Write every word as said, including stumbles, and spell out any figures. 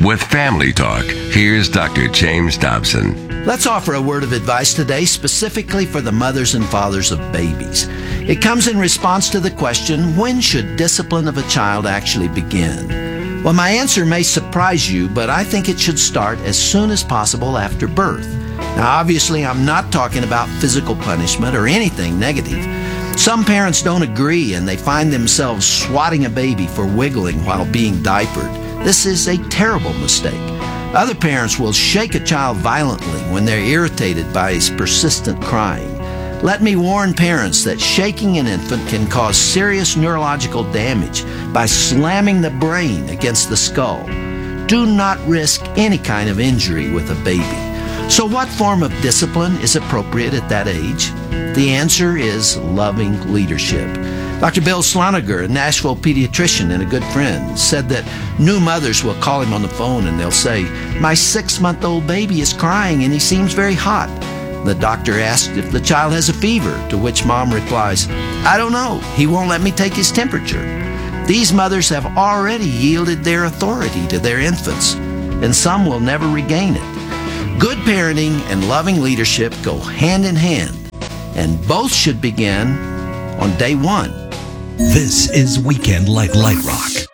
With Family Talk, here's Doctor James Dobson. Let's offer a word of advice today specifically for the mothers and fathers of babies. It comes in response to the question, when should discipline of a child actually begin? Well, my answer may surprise you, but I think it should start as soon as possible after birth. Now, obviously, I'm not talking about physical punishment or anything negative. Some parents don't agree and they find themselves swatting a baby for wiggling while being diapered. This is a terrible mistake. Other parents will shake a child violently when they're irritated by his persistent crying. Let me warn parents that shaking an infant can cause serious neurological damage by slamming the brain against the skull. Do not risk any kind of injury with a baby. So what form of discipline is appropriate at that age? The answer is loving leadership. Doctor Bill Sloniger, a Nashville pediatrician and a good friend, said that new mothers will call him on the phone and they'll say, "My six-month-old baby is crying and he seems very hot." The doctor asked if the child has a fever, to which mom replies, "I don't know. He won't let me take his temperature." These mothers have already yielded their authority to their infants, and some will never regain it. Good parenting and loving leadership go hand in hand, and both should begin on day one. This is Weekend Like Light Rock.